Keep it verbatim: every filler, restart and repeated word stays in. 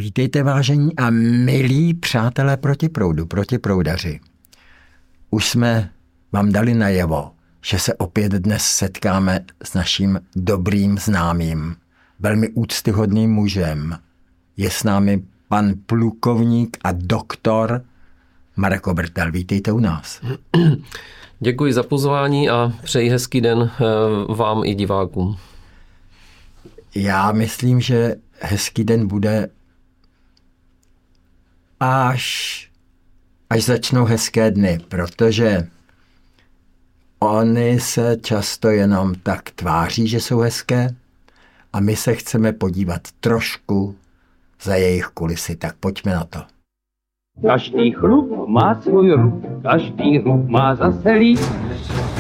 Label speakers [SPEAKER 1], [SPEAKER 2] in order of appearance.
[SPEAKER 1] Vítejte, vážení a milí přátelé protiproudu, protiproudaři. Už jsme vám dali najevo, že se opět dnes setkáme s naším dobrým známým, velmi úctyhodným mužem. Je s námi pan plukovník a doktor Marek Obertel. Vítejte u nás.
[SPEAKER 2] Děkuji za pozvání a přeji hezký den vám i divákům.
[SPEAKER 1] Já myslím, že hezký den bude až, až začnou hezké dny, protože oni se často jenom tak tváří, že jsou hezké a my se chceme podívat trošku za jejich kulisy, tak pojďme na to.
[SPEAKER 3] Každý chlup má svůj rub, každý rub má zase líp.